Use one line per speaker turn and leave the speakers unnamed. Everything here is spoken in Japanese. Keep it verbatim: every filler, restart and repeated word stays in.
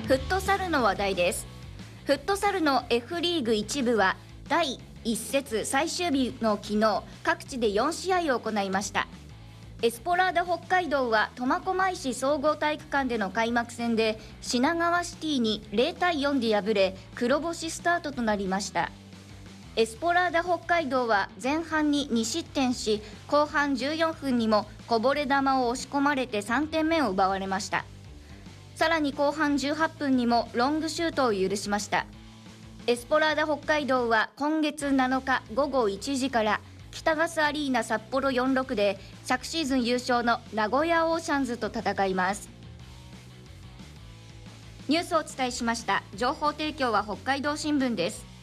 フットサルの話題です。フットサルの F リーグいち部はだいいち節最終日の昨日、各地でよん試合を行いました。エスポラーダ北海道は苫小牧市総合体育館での開幕戦で品川シティにゼロたいよんで敗れ、黒星スタートとなりました。エスポラーダ北海道は前半にに失点し、後半じゅうよんふんにもこぼれ球を押し込まれてさんてんめを奪われました。さらに後半じゅうはっぷんにもロングシュートを許しました。エスポラーダ北海道は今月なのかごごいちじから北ガスアリーナ札幌よんじゅうろくで昨シーズン優勝の名古屋オーシャンズと戦います。ニュースをお伝えしました。情報提供は北海道新聞です。